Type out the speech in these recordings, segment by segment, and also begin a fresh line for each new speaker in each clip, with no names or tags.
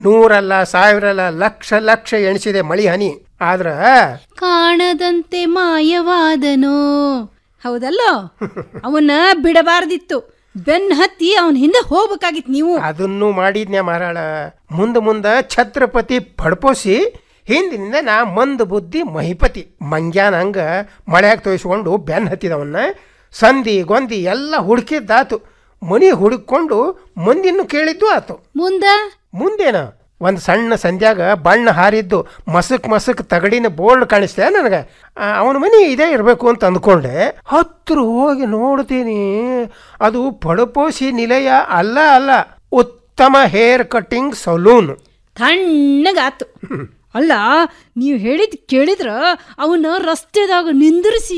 ನೂರಲ್ಲ, ಸಾವಿರಲ್ಲ, ಲಕ್ಷ ಲಕ್ಷ ಎಣಿಸಿದೆ ಮಳಿ ಹನಿ. ಆದ್ರ
ಕಾಣದಂತೆ ಮಾಯವಾದನೋ. ಹೌದಲ್ಲೋ? ಅವನ್ನ ಬಿಡಬಾರ್ದಿತ್ತು, ಬೆನ್ನ ಹತ್ತಿ ಅವನ ಹಿಂದೆ ಹೋಗ್ಬೇಕಾಗಿತ್ತು ನೀವು.
ಅದನ್ನು ಮಾಡಿದ್ನ್ಯಾ ಮಾರಾಳ. ಮುಂದ ಛತ್ರಪತಿ ಪಡ್ಪೋಸಿ ಹಿಂದಿನಿಂದ ನಾ ಮಂದ ಬುದ್ಧಿ ಮಹಿಪತಿ ಮಂಗ್ಯಾನ ಹಂಗ ಮಳ್ಯಾಗ ತೋಯಿಸ್ಕೊಂಡು ಬೆನ್ನ ಹತ್ತಿದವನ್ನ ಸಂಧಿ ಗೊಂದಿ ಎಲ್ಲ ಹುಡುಕಿದ್ದಾತು. ಮನಿ ಹುಡುಕೊಂಡು ಮುಂದಿನ್ನು ಕೇಳಿದ್ದು ಆತು. ಮುಂದೇನ ಒಂದು ಸಣ್ಣ ಸಂಧ್ಯಾಗ ಬಣ್ಣ ಹಾರಿದ್ದು ಮಸಕ್ ತಗಡಿನ ಬೋರ್ಡ್ ಕಾಣಿಸ್ತೆ ನನಗೆ. ಅವನ ಮನೆ ಇದೇ ಇರಬೇಕು ಅಂತ ಅಂದ್ಕೊಂಡೆ. ಹತ್ರ ಹೋಗಿ ನೋಡ್ತೀನಿ, ಅದು ಪಡಪೋಸಿ ನಿಲಯ ಅಲ್ಲ, ಉತ್ತಮ ಹೇರ್ ಕಟ್ಟಿಂಗ್ ಸಲೂನ್.
ತಣ್ಣಗಾತು. ಅಲ್ಲ, ನೀವು ಹೇಳಿದ್ ಕೇಳಿದ್ರ ಅವನ ರಸ್ತೆದಾಗ ನಿಂದಿರಿಸಿ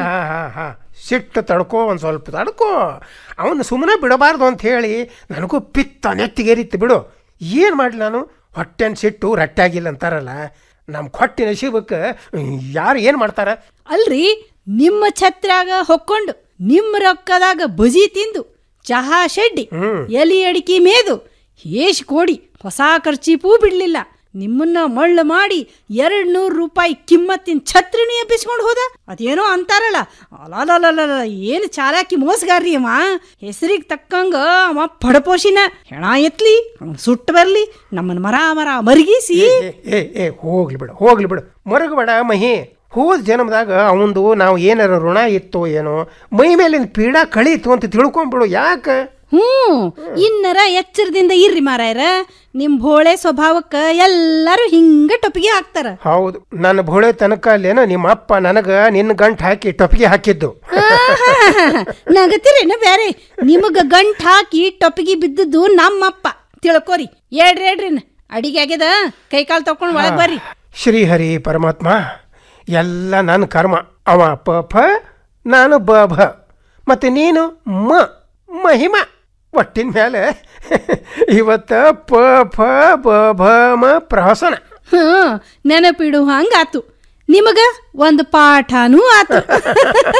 ಸಿಟ್ಟು ತಡ್ಕೋ, ಒಂದು ಸ್ವಲ್ಪ ತಡ್ಕೋ. ಅವನು ಸುಮ್ಮನೆ ಬಿಡಬಾರ್ದು ಅಂತ ಹೇಳಿ ನನಗೂ ಪಿತ್ತ ನೆತ್ತಿಗೇರಿತ್ತು ಬಿಡು. ಏನು ಮಾಡಲಿ ನಾನು? ಹೊಟ್ಟೆನ ಸಿಟ್ಟು ರಟ್ಟಾಗಿಲ್ಲ ಅಂತಾರಲ್ಲ, ನಮ್ಮ ಹೊಟ್ಟಿನ ಶಿವಕ್ಕೆ ಯಾರು ಏನು ಮಾಡ್ತಾರ?
ಅಲ್ರಿ, ನಿಮ್ಮ ಛತ್ರಾಗ ಹೊಕ್ಕೊಂಡು ನಿಮ್ಮ ರೊಕ್ಕದಾಗ ಬಜಿ ತಿಂದು ಚಹಾ ಶೆಡ್ಡಿ ಎಲಿ ಅಡಿಕೆ ಮೇದು ಹೇಶ್ ಕೋಡಿ ಹೊಸ ಖರ್ಚೀಪೂ ಬಿಡ್ಲಿಲ್ಲ. ನಿಮ್ಮನ್ನ ಮಳ್ಳು ಮಾಡಿ 200 ರೂಪಾಯಿ ಕಿಮ್ಮತ್ತಿನ ಛತ್ರಿನೂ ಎಬ್ಬಿಸ್ಕೊಂಡು ಹೋದ. ಅದೇನೋ ಅಂತಾರಲ್ಲ, ಅಲಲಲಲ, ಏನು ಚಾಲಾಕಿ ಮೋಸಗಾರ್ರಿ ಅವ. ಹೆಸರಿಗೆ ತಕ್ಕಂಗ ಅವ ಪಡಪೋಷಿನ. ಹೆಣ ಎತ್ಲಿ, ಸುಟ್ಟು ಬರ್ಲಿ, ನಮ್ಮನ್ನ ಮರ ಮರಗಿಸಿ.
ಹೋಗ್ಲಿ ಬಿಡು ಮರಗಬೇಡ ಮಹಿ. ಹೋದ ಜನ್ಮದಾಗ ಅವಂದು ನಾವು ಏನಾರ ಋಣ ಇತ್ತೋ ಏನೋ, ಮೈ ಮೇಲಿನ ಪೀಡಾ ಕಳೀತು ಅಂತ ತಿಳ್ಕೊಂಡ್ಬಿಡು. ಯಾಕೆ?
ಇನ್ನರ ಎಚ್ಚರದಿಂದ ಇರ್ರಿ ಮಾರಾಯರ. ನಿಮ್ ಭೋಳೆ ಸ್ವಭಾವಕ್ಕ ಎಲ್ಲರೂ ಹಿಂಗ ಟೊಪಿಗೆ ಹಾಕ್ತಾರ.
ಹೌದು, ನನ್ನ ಭೋಳೆ ತನಕ ಅಲ್ಲೇನೋ ನಿಮ್ಮ ಅಪ್ಪ ನನಗ ನಿನ್ನ ಗಂಟು ಹಾಕಿ ಟೊಪಿಗೆ ಹಾಕಿದ್ದು.
ನಗತಿರೇನ ಬ್ಯಾರೆ? ನಿಮಗ ಗಂಟು ಹಾಕಿ ಟೊಪಿಗೆ ಬಿದ್ದದ್ದು ನಮ್ಮಪ್ಪ, ತಿಳ್ಕೊರಿ. ಹೇಳ್ರಿ, ಅಡಿಗೆ ಆಗ್ಯದ, ಕೈಕಾಲು ತಕೊಂಡ್ ಒಳಗ್ ಬರ್ರಿ.
ಶ್ರೀಹರಿ ಪರಮಾತ್ಮ, ಎಲ್ಲ ನನ್ನ ಕರ್ಮ. ಅವ ಪ ನಾನು ಬ ಮತ್ತೆ ನೀನು ಮಹಿಮ. ಒಟ್ಟಿನ ಮೇಲೆ ಇವತ್ತ ಪ ಪ್ರಹಸನ
ಹ, ನೆನಪಿಡು ಹಂಗಾತು. ನಿಮಗ ಒಂದು ಪಾಠನೂ ಆತು.